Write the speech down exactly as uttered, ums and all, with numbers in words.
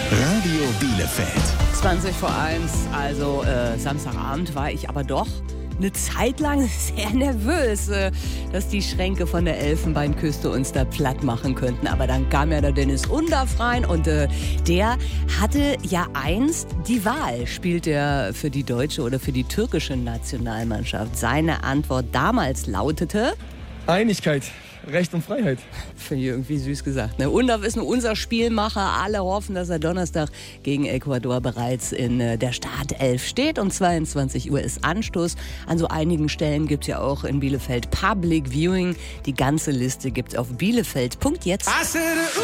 Radio Bielefeld. zwanzig vor eins, also äh, Samstagabend, war ich aber doch eine Zeit lang sehr nervös, äh, dass die Schränke von der Elfenbeinküste uns da platt machen könnten. Aber dann kam ja der Dennis Undaff rein und äh, der hatte ja einst die Wahl, spielt er für die deutsche oder für die türkische Nationalmannschaft. Seine Antwort damals lautete: Einigkeit, Recht und Freiheit. Finde ich irgendwie süß gesagt. Ne? Undaff ist nur unser Spielmacher. Alle hoffen, dass er Donnerstag gegen Ecuador bereits in äh, der Startelf steht. Um zweiundzwanzig Uhr ist Anstoß. An so einigen Stellen gibt es ja auch in Bielefeld Public Viewing. Die ganze Liste gibt es auf bielefeld punkt jetzt.